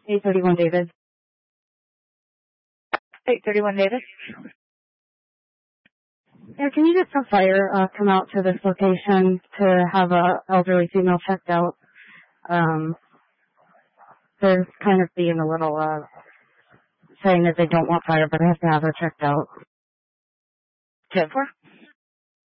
831 David. 831 David. Yeah, can you get some fire come out to this location to have a elderly female checked out? They're kind of being a little saying that they don't want fire, but they have to have her checked out. 10-4.